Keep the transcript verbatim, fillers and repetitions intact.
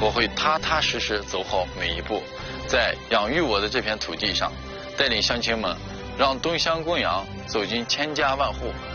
我会踏踏实实走好每一步，在养育我的这片土地上，带领乡亲们让东乡公羊走进千家万户。